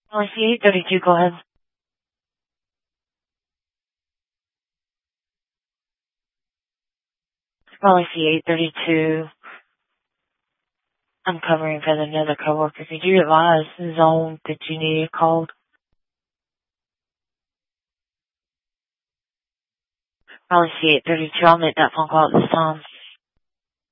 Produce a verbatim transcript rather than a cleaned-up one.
Policy eight thirty-two, go ahead. Policy eight thirty-two. I'm covering for another coworker. Could you advise the zone that you need called? Policy eight thirty-two. I'll make that phone call at this time.